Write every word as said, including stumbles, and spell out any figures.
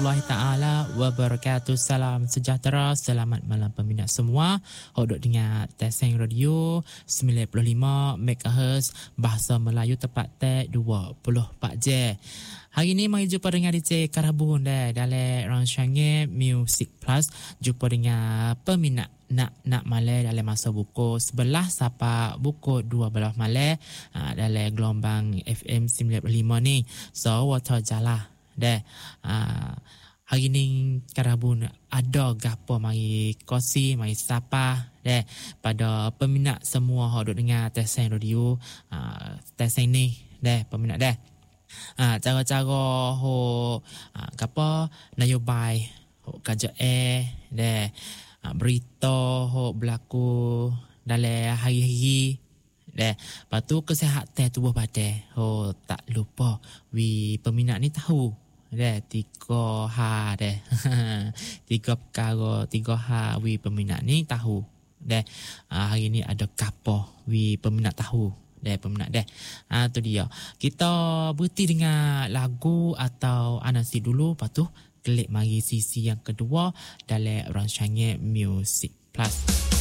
warahmatullahi taala wabarakatuh. Salam sejahtera, selamat malam peminat semua. Hodok dengar Teseng Radio sembilan puluh lima megahertz bahasa Melayu tepat tek dua puluh empat jam. Hari ni mari jumpa dengan D J Karabun dah dalam rancangan Music Plus. Jumpa dengan peminat nak nak malam dalam masa buku sebelah sampai buku dua belas malam uh, dalam gelombang F M sembilan puluh lima ni. So water jalah dah. Uh, hari ni Karabun ada gapo mari kosi mari sapa dah pada peminat semua hok duk dengar Teseng Radio uh, Teseng ni dah peminat dah. Ah, cara-cara ho ah, apa nayobai ho kerja eh deh ah, berita ho berlaku dalam hari-hari deh patu kesihatan tubuh badan ho tak lupa wi peminat ni tahu deh tiga ha deh tiga perkara tiga ha wi peminat ni tahu deh ah, hari ni ada kapo wi peminat tahu deh peminat deh. Ah tu dia. Kita berhenti dengan lagu atau anasi dulu, lepas tu klik mari sisi yang kedua dalam rancangan Music Plus.